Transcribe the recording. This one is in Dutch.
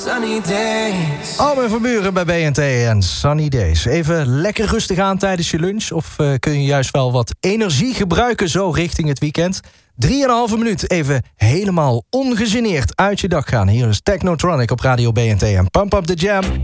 Sunny days. Armin van Buuren bij BNT en Sunny Days. Even lekker rustig aan tijdens je lunch. Of kun je juist wel wat energie gebruiken zo richting het weekend? 3,5 minuut even helemaal ongegeneerd uit je dag gaan. Hier is Technotronic op Radio BNT en Pump Up The Jam.